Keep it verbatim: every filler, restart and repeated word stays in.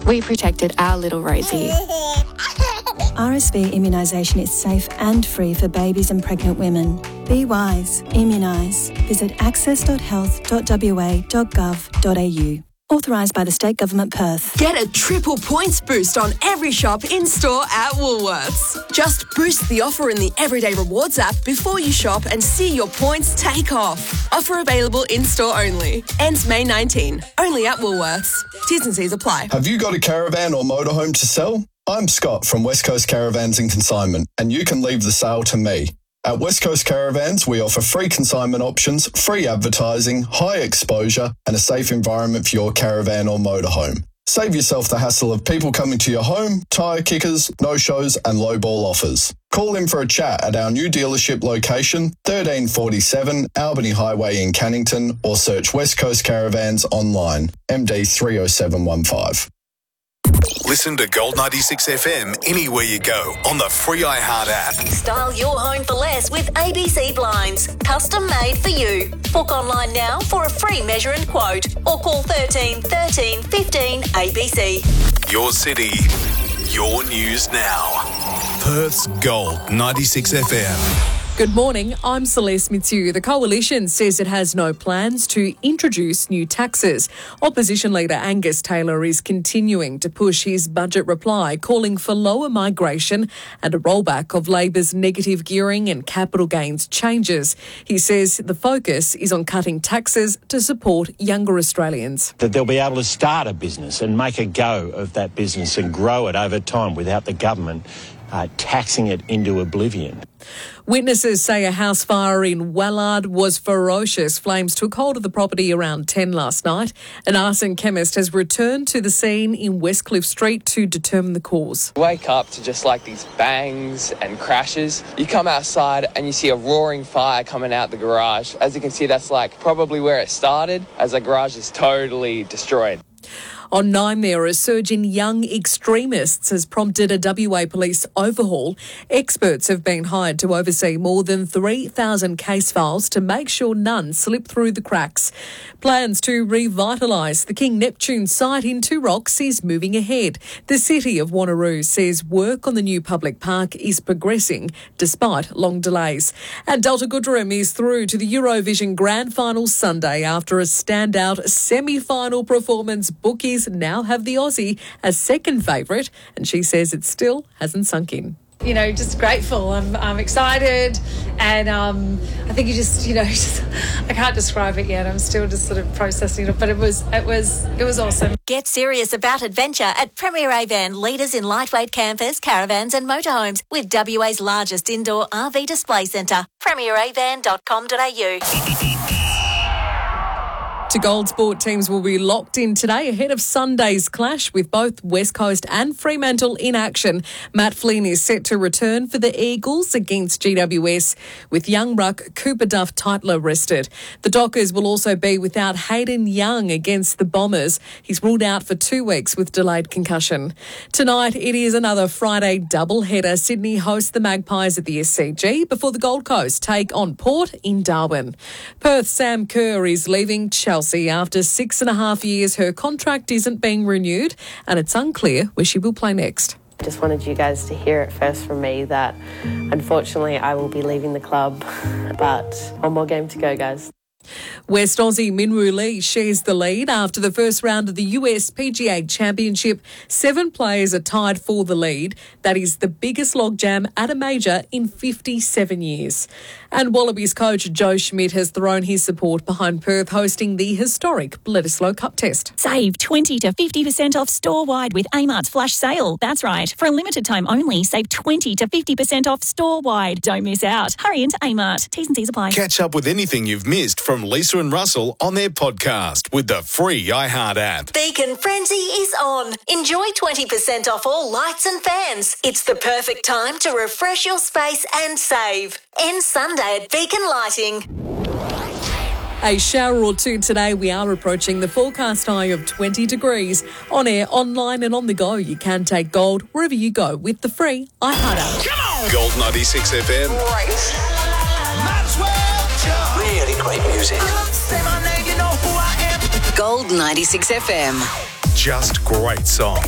we protected our little Rosie. R S V immunisation is safe and free for babies and pregnant women. Be wise. Immunise. Visit access dot health dot w a dot gov dot a u. Authorised by the State Government, Perth. Get a triple points boost on every shop in-store at Woolworths. Just boost the offer in the Everyday Rewards app before you shop and see your points take off. Offer available in-store only. Ends May nineteenth. Only at Woolworths. T's and C's apply. Have you got a caravan or motorhome to sell? I'm Scott from West Coast Caravans and Consignment, and you can leave the sale to me. At West Coast Caravans, we offer free consignment options, free advertising, high exposure, and a safe environment for your caravan or motorhome. Save yourself the hassle of people coming to your home, tyre kickers, no-shows, and low-ball offers. Call in for a chat at our new dealership location, thirteen forty-seven Albany Highway in Cannington, or search West Coast Caravans online, M D three oh seven one five. Listen to Gold ninety-six F M anywhere you go on the free iHeart app. Style your home for less with A B C Blinds. Custom made for you. Book online now for a free measure and quote or call thirteen thirteen fifteen A B C. Your city, your news now. Perth's Gold ninety-six F M. Good morning, I'm Celeste Mitsu. The Coalition says it has no plans to introduce new taxes. Opposition leader Angus Taylor is continuing to push his budget reply, calling for lower migration and a rollback of Labor's negative gearing and capital gains changes. He says the focus is on cutting taxes to support younger Australians. That they'll be able to start a business and make a go of that business and grow it over time without the government uh, taxing it into oblivion. Witnesses say a house fire in Wallard was ferocious. Flames took hold of the property around ten last night. An arson chemist has returned to the scene in Westcliff Street to determine the cause. Wake up to just like these bangs and crashes. You come outside and you see a roaring fire coming out the garage. As you can see, that's like probably where it started, as the garage is totally destroyed. On Nine there, a surge in young extremists has prompted a W A police overhaul. Experts have been hired to oversee more than three thousand case files to make sure none slip through the cracks. Plans to revitalise the King Neptune site in Two Rocks is moving ahead. The city of Wanneroo says work on the new public park is progressing despite long delays. And Delta Goodrem is through to the Eurovision Grand Final Sunday after a standout semi-final performance. Bookies now have the Aussie as second favourite, and she says it still hasn't sunk in. You know, just grateful. I'm, I'm excited, and um, I think you just, you know, just, I can't describe it yet. I'm still just sort of processing it, but it was, it was, it was awesome. Get serious about adventure at Premier Avan, leaders in lightweight campers, caravans, and motorhomes, with W A's largest indoor R V display centre. premier avan dot com dot a u. To Gold Sport teams will be locked in today ahead of Sunday's clash with both West Coast and Fremantle in action. Matt Flynn is set to return for the Eagles against G W S, with young ruck Cooper Duff Titler rested. The Dockers will also be without Hayden Young against the Bombers. He's ruled out for two weeks with delayed concussion. Tonight it is another Friday doubleheader. Sydney host the Magpies at the S C G before the Gold Coast take on Port in Darwin. Perth's Sam Kerr is leaving Chelsea. After six and a half years, her contract isn't being renewed and it's unclear where she will play next. I just wanted you guys to hear it first from me that unfortunately I will be leaving the club, but one more game to go, guys. West Aussie Minwoo Lee shares the lead after the first round of the U S P G A Championship. Seven players are tied for the lead. That is the biggest logjam at a major in fifty-seven years. And Wallabies coach Joe Schmidt has thrown his support behind Perth hosting the historic Bledisloe Cup Test. Save twenty to fifty percent off store-wide with Amart's flash sale. That's right. For a limited time only, save twenty to fifty percent off store-wide. Don't miss out. Hurry into Amart. T's and C's apply. Catch up with anything you've missed from Lisa and Russell on their podcast with the free iHeart app. Beacon Frenzy is on. Enjoy twenty percent off all lights and fans. It's the perfect time to refresh your space and save. End Sunday at Beacon Lighting. A shower or two today. We are approaching the forecast high of twenty degrees. On air, online and on the go, you can take Gold wherever you go with the free iHeart app. Come on! Gold ninety-six F M. Right. Really great music. Just great songs.